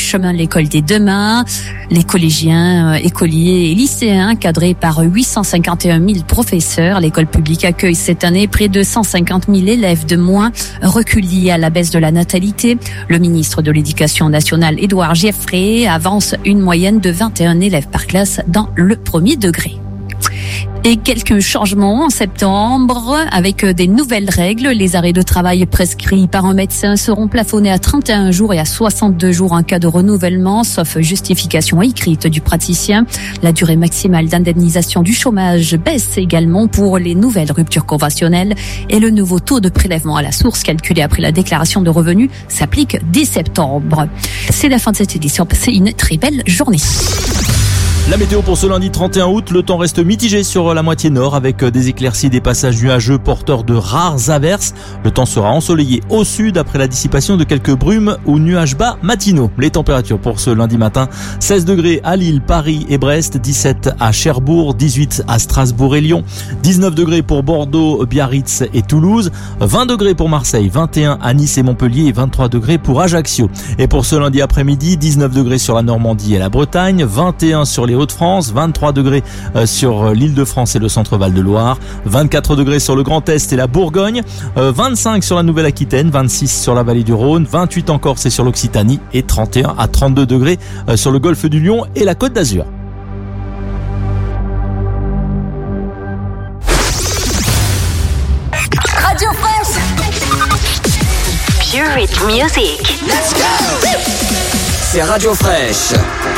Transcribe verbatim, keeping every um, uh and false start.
chemin de l'école des demain. Les collégiens, écoliers et lycéens, cadrés par huit cent cinquante et un mille professeurs. L'école publique accueille cette année près de cent cinquante mille élèves de moins, recul lié à la baisse de la natalité. Le ministre de l'Éducation nationale, Édouard Gieffrey, avance une moyenne de vingt et un élèves par classe dans le premier degré. Et quelques changements en septembre avec des nouvelles règles. Les arrêts de travail prescrits par un médecin seront plafonnés à trente et un jours et à soixante-deux jours en cas de renouvellement, sauf justification écrite du praticien. La durée maximale d'indemnisation du chômage baisse également pour les nouvelles ruptures conventionnelles et le nouveau taux de prélèvement à la source calculé après la déclaration de revenus s'applique dès septembre. C'est la fin de cette édition. Passez une très belle journée. La météo pour ce lundi trente et un août, le temps reste mitigé sur la moitié nord avec des éclaircies, des passages nuageux porteurs de rares averses. Le temps sera ensoleillé au sud après la dissipation de quelques brumes ou nuages bas matinaux. Les températures pour ce lundi matin, seize degrés à Lille, Paris et Brest, dix-sept à Cherbourg, dix-huit à Strasbourg et Lyon, dix-neuf degrés pour Bordeaux, Biarritz et Toulouse, vingt degrés pour Marseille, vingt et un à Nice et Montpellier et vingt-trois degrés pour Ajaccio. Et pour ce lundi après-midi, dix-neuf degrés sur la Normandie et la Bretagne, vingt et un sur les Hauts-de-France, vingt-trois degrés sur l'Île-de-France et le Centre-Val de Loire, vingt-quatre degrés sur le Grand Est et la Bourgogne, vingt-cinq sur la Nouvelle-Aquitaine, vingt-six sur la Vallée du Rhône, vingt-huit en Corse et sur l'Occitanie et trente et un à trente-deux degrés sur le Golfe du Lion et la Côte d'Azur. Radio Fraîche. Pure Hit Music. Let's go. C'est Radio Fraîche.